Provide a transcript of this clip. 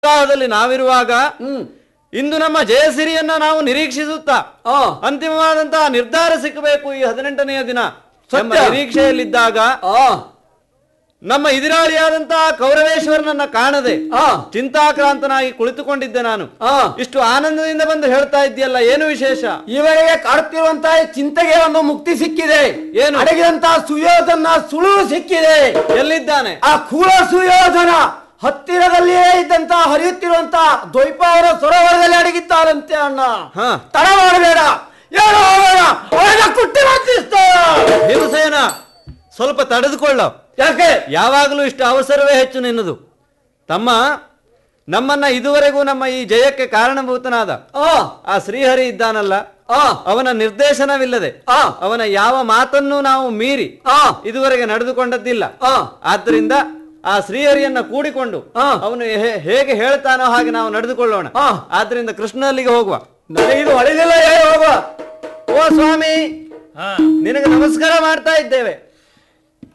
ಉತ್ಸಾಹದಲ್ಲಿ ನಾವಿರುವಾಗ ಇಂದು ನಮ್ಮ ಜಯಸಿರಿಯನ್ನ ನಾವು ನಿರೀಕ್ಷಿಸುತ್ತಾ ಅಂತಿಮವಾದಂತಹ ನಿರ್ಧಾರ ಸಿಕ್ಕಬೇಕು ಈ 18ನೆಯ ದಿನ ಎಂಬ ನಿರೀಕ್ಷೆಯಲ್ಲಿದ್ದಾಗ ನಮ್ಮ ಎದುರಾಳಿಯಾದಂತಹ ಕೌರವೇಶ್ವರನನ್ನ ಕಾಣದೆ ಚಿಂತಾಕ್ರಾಂತನಾಗಿ ಕುಳಿತುಕೊಂಡಿದ್ದೆ ನಾನು. ಇಷ್ಟು ಆನಂದದಿಂದ ಬಂದು ಹೇಳ್ತಾ ಇದ್ದೀಯಲ್ಲ, ಏನು ವಿಶೇಷ? ಇವರಿಗೆ ಕಾಡುತ್ತಿರುವಂತಹ ಚಿಂತೆಗೆ ಒಂದು ಮುಕ್ತಿ ಸಿಕ್ಕಿದೆ. ಏನು? ಅಡಗಿದಂತಹ ಸುಯೋಧನ ಸುಳುವು ಸಿಕ್ಕಿದೆ. ಎಲ್ಲಿದ್ದಾನೆ ಆ ಕುಲ ಸುಯೋಧನ? ಹತ್ತಿರದಲ್ಲಿಯೇ ಇದ್ದಂತಹ ಹರಿಯುತ್ತಿರುವಂತಹ ದ್ವೈಪಾವರ ಸರೋವರದಲ್ಲಿ ಅಡಗಿದ್ದಾರಂತೆ ಅಣ್ಣ. ತಡ ಮಾಡಬೇಡ, ಏನು ಹೋಗೋಣ, ಕುಟ್ಟಿ ಭೀಮಸೇನ ಸ್ವಲ್ಪ ತಡೆದುಕೊಳ್ಳ. ಯಾಕೆ? ಯಾವಾಗಲೂ ಇಷ್ಟು ಅವಸರವೇ ಹೆಚ್ಚು ನಿನ್ನದು. ತಮ್ಮ, ನಮ್ಮನ್ನ ಇದುವರೆಗೂ ನಮ್ಮ ಈ ಜಯಕ್ಕೆ ಕಾರಣಭೂತನಾದ ಆ ಶ್ರೀಹರಿ ಇದ್ದಾನಲ್ಲ, ಅವನ ನಿರ್ದೇಶನವಿಲ್ಲದೆ ಅವನ ಯಾವ ಮಾತನ್ನು ನಾವು ಮೀರಿ ಇದುವರೆಗೆ ನಡೆದುಕೊಂಡದ್ದಿಲ್ಲ. ಆದ್ದರಿಂದ ಆ ಶ್ರೀಹರಿಯನ್ನ ಕೂಡಿಕೊಂಡು ಅವನು ಹೇಗೆ ಹೇಳ್ತಾನೋ ಹಾಗೆ ನಾವು ನಡೆದುಕೊಳ್ಳೋಣ. ಆದ್ರಿಂದ ಕೃಷ್ಣ ಅಲ್ಲಿಗೆ ಹೋಗುವ. ನನಗಿದು ಹೊಳಿಲಿಲ್ಲ, ಹೋಗುವ. ಓ ಸ್ವಾಮಿ, ನಿನಗೆ ನಮಸ್ಕಾರ ಮಾಡ್ತಾ ಇದ್ದೇವೆ.